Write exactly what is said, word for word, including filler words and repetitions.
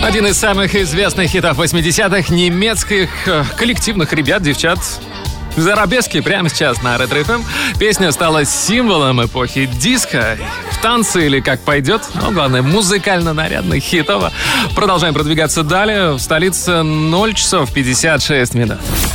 Один из самых известных хитов восьмидесятых немецких э, коллективных ребят, девчат. Зарабески прямо сейчас на Ретро эф эм. Песня стала символом эпохи диско. В танце или как пойдет, но главное музыкально-нарядно, хитово. Продолжаем продвигаться далее. В столице ноль часов пятьдесят шесть минут.